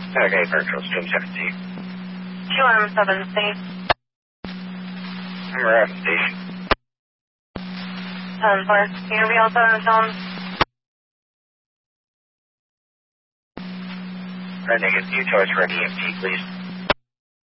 Okay, Virtual Stream 17. QM7C. I'm around the station. 10-4. Can you be outside on Sean? Negative. New choice for an EMT, please.